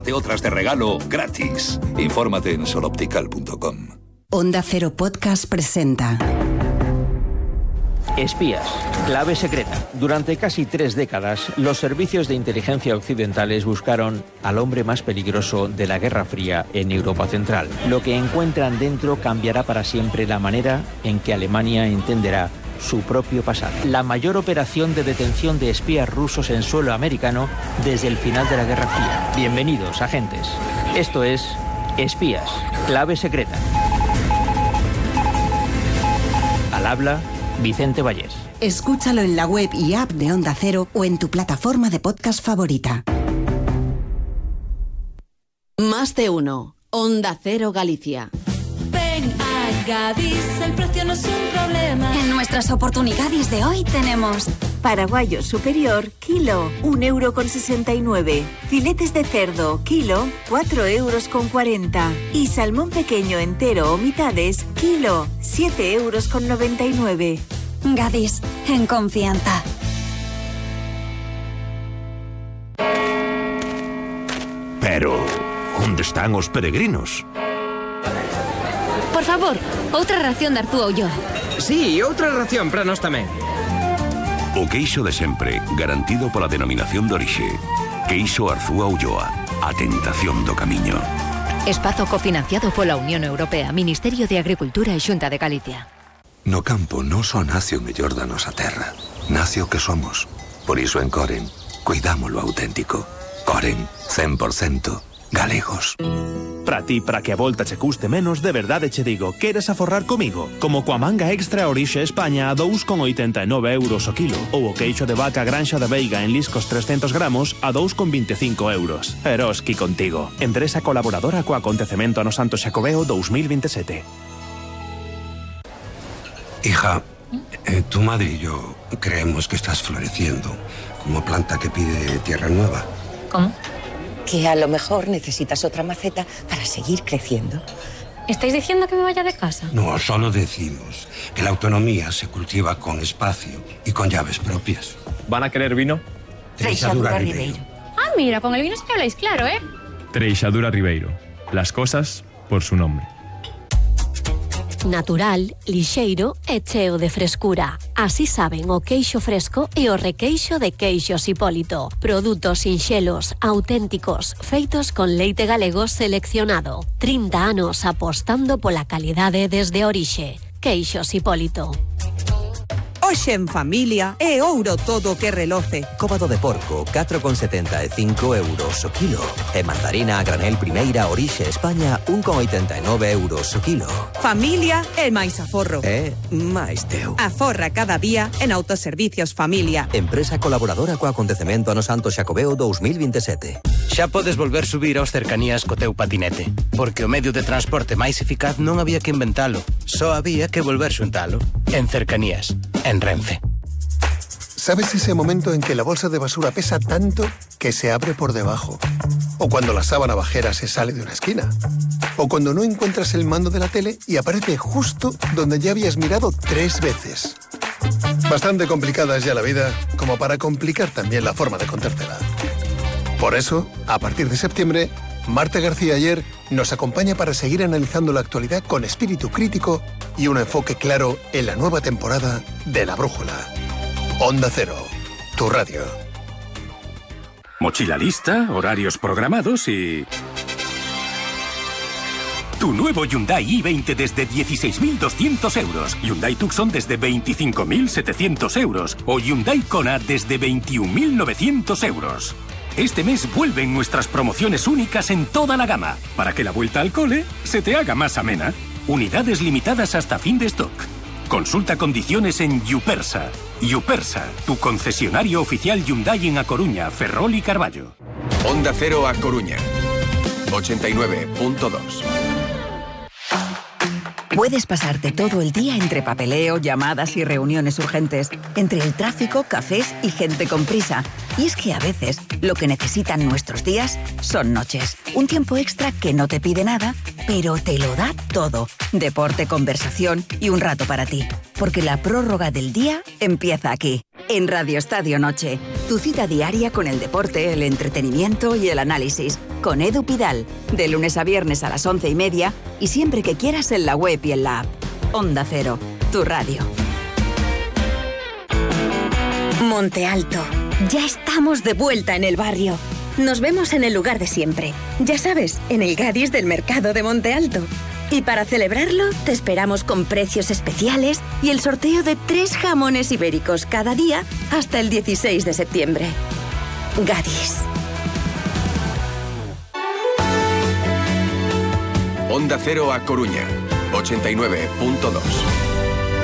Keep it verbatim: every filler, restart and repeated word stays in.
De otras de regalo gratis. Infórmate en soloptical punto com. Onda Cero Podcast presenta Espías, clave secreta. Durante casi tres décadas, los servicios de inteligencia occidentales buscaron al hombre más peligroso de la Guerra Fría en Europa Central. Lo que encuentran dentro cambiará para siempre la manera en que Alemania entenderá su propio pasado. La mayor operación de detención de espías rusos en suelo americano desde el final de la Guerra Fría. Bienvenidos, agentes. Esto es Espías, clave secreta. Al habla Vicente Vallés. Escúchalo en la web y app de Onda Cero o en tu plataforma de podcast favorita. Más de uno. Onda Cero Galicia. Ven a Gadis, el precio no es un problema. En nuestras oportunidades de hoy tenemos paraguayo superior, kilo, un euro con sesenta y nueve. Filetes de cerdo, kilo, cuatro euros con cuarenta. Y salmón pequeño entero o mitades, kilo, siete euros con noventa y nueve. Gadis, en confianza. Pero, onde están os peregrinos? Por favor, outra ración de Artúa Ulloa. Sí, outra ración para nós tamén. O queixo de sempre, garantido pola denominación de orixe. Queixo Arzúa Ulloa, a tentación do camiño. Espazo cofinanciado pola Unión Europea, Ministerio de Agricultura e Xunta de Galicia. No campo non só nace o mellor da nosa terra, nace o que somos. Por iso en Coren, cuidamos lo auténtico. Coren, cen por cento galegos. Para ti, para que a volta che custe menos, de verdade che digo, queres aforrar comigo? Como coa manga extra Orixe España a dous con oitenta e nove euros o kilo, ou o queixo de vaca Granxa de Veiga en liscos trescentos gramos a dous con vinte e cinco euros. Eroski contigo. Empresa colaboradora co acontecemento no Santo Xacobeo dous mil veintisiete. Hija, eh, tu madre y yo creemos que estás floreciendo como planta que pide tierra nueva. ¿Cómo? Que a lo mejor necesitas otra maceta para seguir creciendo. ¿Estáis diciendo que me vaya de casa? No, solo decimos que la autonomía se cultiva con espacio y con llaves propias. ¿Van a querer vino? Treixadura Ribeiro. Ah, mira, con el vino sí que habláis claro, ¿eh? Treixadura Ribeiro. Las cosas por su nombre. Natural, lixeiro e cheo de frescura. Así saben o queixo fresco e o requeixo de Queixos Hipólito. Produtos sinxelos, auténticos, feitos con leite galego seleccionado. trinta anos apostando pola calidade desde orixe. Queixos Hipólito. Hoxe en familia é ouro todo o que reloce. Cóbado de porco, catro con setenta e cinco euros o kilo. E mandarina a granel primeira Orixe España, un con oitenta e nove euros o kilo. Familia é máis aforro. É máis teu. Aforra cada día en Autoservicios Familia. Empresa colaboradora co acontecemento no Santo Xacobeo dous mil veintisiete. Xa podes volver subir aos cercanías co teu patinete, porque o medio de transporte máis eficaz non había que inventalo, só había que volver xuntalo. En cercanías, en Renfe. ¿Sabes ese momento en que la bolsa de basura pesa tanto que se abre por debajo? O cuando la sábana bajera se sale de una esquina. O cuando no encuentras el mando de la tele y aparece justo donde ya habías mirado tres veces. Bastante complicada es ya la vida como para complicar también la forma de contártela. Por eso, a partir de septiembre, Marta García Ayer nos acompaña para seguir analizando la actualidad con espíritu crítico y un enfoque claro en la nueva temporada de La Brújula. Onda Cero, tu radio. Mochila lista, horarios programados y... Tu nuevo Hyundai i veinte desde dieciséis mil doscientos euros. Hyundai Tucson desde veinticinco mil setecientos euros. O Hyundai Kona desde veintiún mil novecientos euros. Este mes vuelven nuestras promociones únicas en toda la gama, para que la vuelta al cole se te haga más amena. Unidades limitadas hasta fin de stock. Consulta condiciones en Yupersa. Yupersa, tu concesionario oficial Hyundai en A Coruña, Ferrol y Carballo. Onda Cero A Coruña, ochenta y nueve punto dos. Puedes pasarte todo el día entre papeleo, llamadas y reuniones urgentes, entre el tráfico, cafés y gente con prisa. Y es que a veces lo que necesitan nuestros días son noches. Un tiempo extra que no te pide nada, pero te lo da todo. Deporte, conversación y un rato para ti. Porque la prórroga del día empieza aquí. en Radio Estadio Noche. Tu cita diaria con el deporte, el entretenimiento y el análisis. Con Edu Pidal, de lunes a viernes a las once y media y siempre que quieras en la web y en la app. Onda Cero, tu radio. Monte Alto. Ya estamos de vuelta en el barrio. Nos vemos en el lugar de siempre. Ya sabes, en el Gadis del Mercado de Monte Alto. Y para celebrarlo, te esperamos con precios especiales y el sorteo de tres jamones ibéricos cada día hasta el dieciséis de septiembre. Gadis. Onda Cero A Coruña, ochenta y nueve punto dos.